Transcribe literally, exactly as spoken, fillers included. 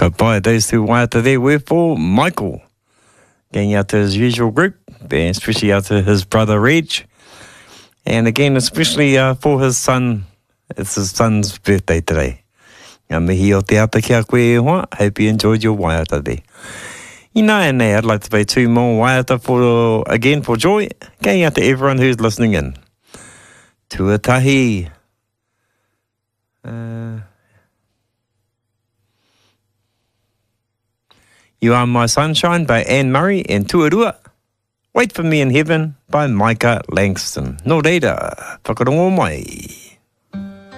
Goodbye, those two waiata there were for Michael. Going out to his usual group, and especially out to his brother Reg. And again, especially uh, for his son. It's his son's birthday today. Ngā mihi o te ata kia koe e hoa. Hope you enjoyed your waiata there. Ina and I'd like to play two more waiata for, again for Joy. Going out to everyone who's listening in. Tuatahi. Uh, You Are My Sunshine by Anne Murray and Tuarua. Wait for Me in Heaven by Micah Langston. Nō reira, whakarongo mai.